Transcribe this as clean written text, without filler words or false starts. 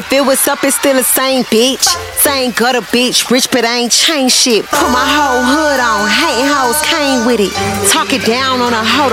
If it was up, it's still the same bitch. Same gutter bitch, rich but I ain't changed shit. Put my whole hood on, hating hoes came with it. Talking down on a hoe.